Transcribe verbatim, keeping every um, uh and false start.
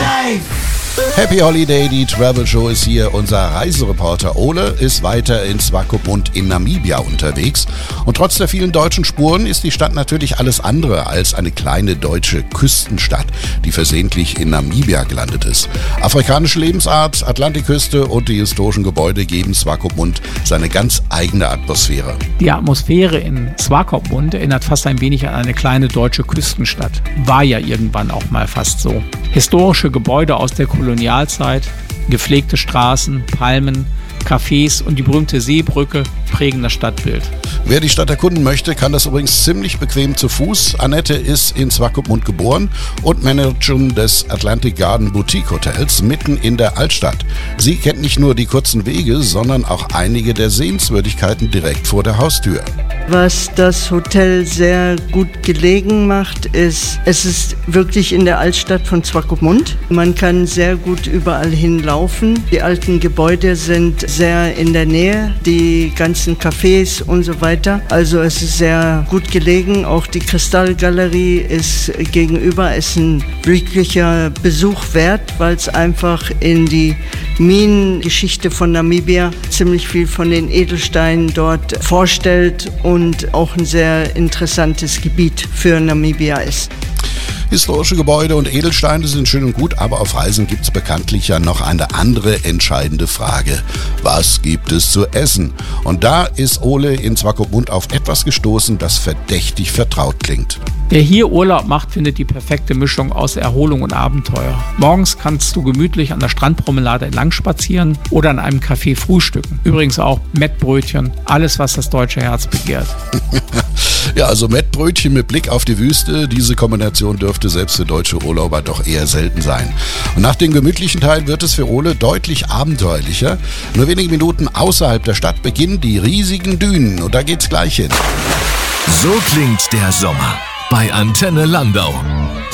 Life! Happy Holiday, die Travel Show ist hier. Unser Reisereporter Ole ist weiter in Swakopmund in Namibia unterwegs. Und trotz der vielen deutschen Spuren ist die Stadt natürlich alles andere als eine kleine deutsche Küstenstadt, die versehentlich in Namibia gelandet ist. Afrikanische Lebensart, Atlantikküste und die historischen Gebäude geben Swakopmund seine ganz eigene Atmosphäre. Die Atmosphäre in Swakopmund erinnert fast ein wenig an eine kleine deutsche Küstenstadt. War ja irgendwann auch mal fast so. Historische Gebäude aus der Kolonialzeit, gepflegte Straßen, Palmen, Cafés und die berühmte Seebrücke prägen das Stadtbild. Wer die Stadt erkunden möchte, kann das übrigens ziemlich bequem zu Fuß. Annette ist in Swakopmund geboren und Managerin des Atlantic Garden Boutique Hotels mitten in der Altstadt. Sie kennt nicht nur die kurzen Wege, sondern auch einige der Sehenswürdigkeiten direkt vor der Haustür. Was das Hotel sehr gut gelegen macht, ist, es ist wirklich in der Altstadt von Swakopmund. Man kann sehr gut überall hinlaufen. Die alten Gebäude sind sehr in der Nähe, die ganzen Cafés und so weiter. Also es ist sehr gut gelegen. Auch die Kristallgalerie ist gegenüber, ist ein wirklicher Besuch wert, weil es einfach in die Minengeschichte von Namibia ziemlich viel von den Edelsteinen dort vorstellt und auch ein sehr interessantes Gebiet für Namibia ist. Historische Gebäude und Edelsteine sind schön und gut, aber auf Reisen gibt es bekanntlich ja noch eine andere entscheidende Frage. Was gibt es zu essen? Und da ist Ole in Swakopmund auf etwas gestoßen, das verdächtig vertraut klingt. Wer hier Urlaub macht, findet die perfekte Mischung aus Erholung und Abenteuer. Morgens kannst du gemütlich an der Strandpromenade entlang spazieren oder an einem Café frühstücken. Übrigens auch Mettbrötchen, alles was das deutsche Herz begehrt. Ja, also Mettbrötchen mit Blick auf die Wüste, diese Kombination dürfte selbst für deutsche Urlauber doch eher selten sein. Und nach dem gemütlichen Teil wird es für Ole deutlich abenteuerlicher. Nur wenige Minuten außerhalb der Stadt beginnen die riesigen Dünen und da geht's gleich hin. So klingt der Sommer bei Antenne Landau.